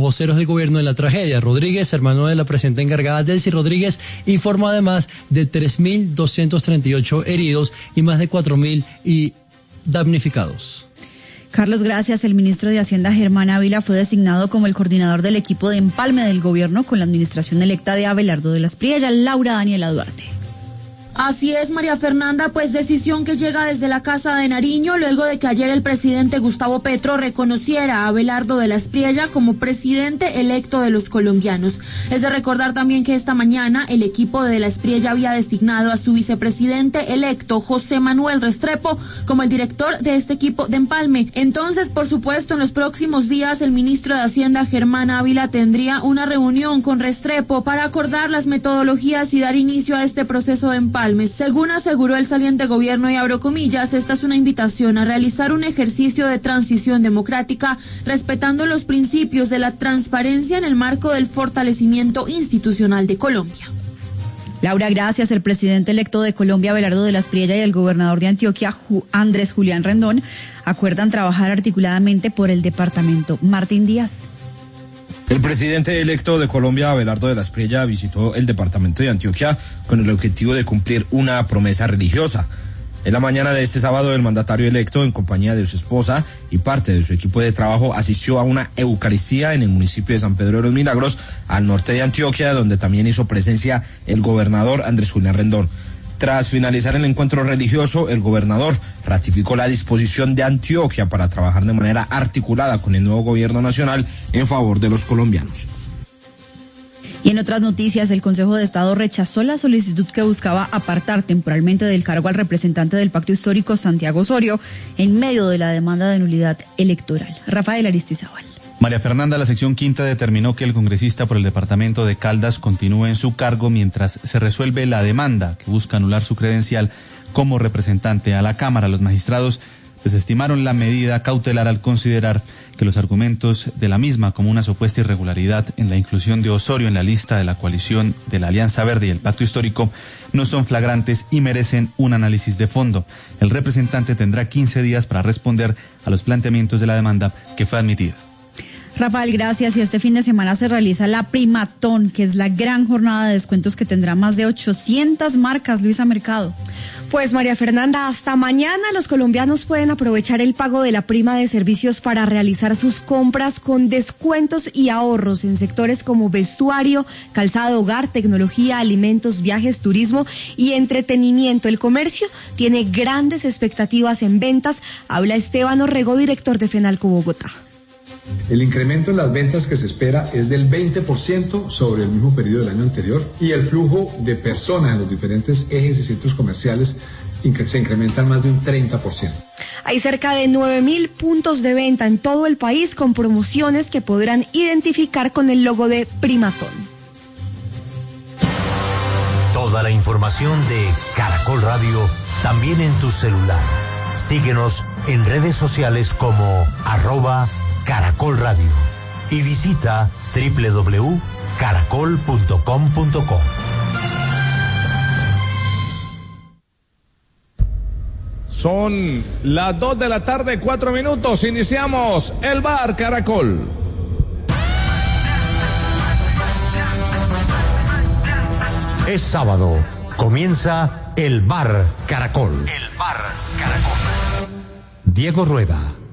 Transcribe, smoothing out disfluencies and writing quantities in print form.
voceros del gobierno de la tragedia. Rodríguez, hermano de la presidenta encargada, Delcy Rodríguez, informó además de 3.238 heridos y más de 4.000 damnificados. Carlos, gracias. El ministro de Hacienda, Germán Ávila, fue designado como el coordinador del equipo de empalme del gobierno con la administración electa de Abelardo de las Priella. Laura Daniela Duarte. Así es, María Fernanda, pues decisión que llega desde la Casa de Nariño luego de que ayer el presidente Gustavo Petro reconociera a Abelardo de las Priella como presidente electo de los colombianos. Es de recordar también que esta mañana el equipo de las Priella había designado a su vicepresidente electo, José Manuel Restrepo, como el director de este equipo de empalme. Entonces, por supuesto, en los próximos días el ministro de Hacienda, Germán Ávila, tendría una reunión con Restrepo para acordar las metodologías y dar inicio a este proceso de empalme. Según aseguró el saliente gobierno, y abro comillas, esta es una invitación a realizar un ejercicio de transición democrática respetando los principios de la transparencia en el marco del fortalecimiento institucional de Colombia. Laura, gracias. El presidente electo de Colombia, Abelardo de las Priella, y el gobernador de Antioquia, Andrés Julián Rendón, acuerdan trabajar articuladamente por el departamento. Martín Díaz. El presidente electo de Colombia, Abelardo de las Priella, visitó el departamento de Antioquia con el objetivo de cumplir una promesa religiosa. En la mañana de este sábado, el mandatario electo, en compañía de su esposa y parte de su equipo de trabajo, asistió a una eucaristía en el municipio de San Pedro de los Milagros, al norte de Antioquia, donde también hizo presencia el gobernador Andrés Julián Rendón. Tras finalizar el encuentro religioso, el gobernador ratificó la disposición de Antioquia para trabajar de manera articulada con el nuevo gobierno nacional en favor de los colombianos. Y en otras noticias, el Consejo de Estado rechazó la solicitud que buscaba apartar temporalmente del cargo al representante del Pacto Histórico, Santiago Osorio, en medio de la demanda de nulidad electoral. Rafael Aristizábal. María Fernanda, la sección quinta determinó que el congresista por el departamento de Caldas continúe en su cargo mientras se resuelve la demanda que busca anular su credencial como representante a la Cámara. Los magistrados desestimaron la medida cautelar al considerar que los argumentos de la misma, como una supuesta irregularidad en la inclusión de Osorio en la lista de la coalición de la Alianza Verde y el Pacto Histórico, no son flagrantes y merecen un análisis de fondo. El representante tendrá 15 días para responder a los planteamientos de la demanda que fue admitida. Rafael, gracias. Y este fin de semana se realiza la Primatón, que es la gran jornada de descuentos que tendrá más de 800 marcas. Luisa Mercado. Pues María Fernanda, hasta mañana los colombianos pueden aprovechar el pago de la prima de servicios para realizar sus compras con descuentos y ahorros en sectores como vestuario, calzado, hogar, tecnología, alimentos, viajes, turismo y entretenimiento. El comercio tiene grandes expectativas en ventas. Habla Esteban Orrego, director de Fenalco Bogotá. El incremento en las ventas que se espera es del 20% sobre el mismo periodo del año anterior y el flujo de personas en los diferentes ejes y centros comerciales se incrementa más de un 30%. Hay cerca de 9.000 puntos de venta en todo el país con promociones que podrán identificar con el logo de Primatón. Toda la información de Caracol Radio también en tu celular. Síguenos en redes sociales como @Caracol Radio y visita www.caracol.com.co. Son las 2:04 p.m. Iniciamos el Bar Caracol. Es sábado. Comienza el Bar Caracol. El Bar Caracol. Diego Rueda,